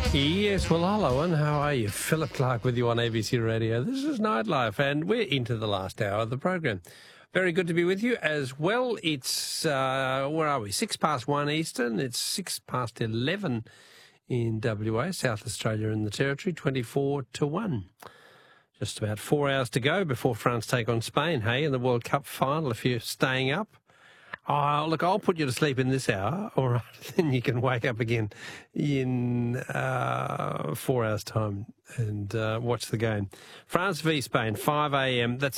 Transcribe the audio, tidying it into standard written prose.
Yes, well, hello, and how are you? Philip Clark with you on ABC Radio. This is Nightlife, and we're into the last hour of the program. Very good to be with you as well. It's, where are we? 1:06 Eastern. It's 11 in WA, South Australia and the Territory, 24-1. Just about 4 hours to go before France take on Spain, hey, in the World Cup final, if you're staying up. Oh, look, I'll put you to sleep in this hour, all right? Then you can wake up again in 4 hours' time and watch the game. France v Spain, 5 a.m. That's